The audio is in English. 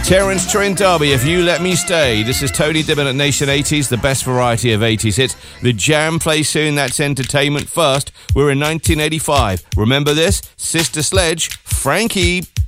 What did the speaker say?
Terence Trent D'Arby, If You Let Me Stay. This is Tony Dibben at Nation 80s, the best variety of 80s hits. The Jam plays soon, that's entertainment. First, we're in 1985. Remember this? Sister Sledge, Frankie.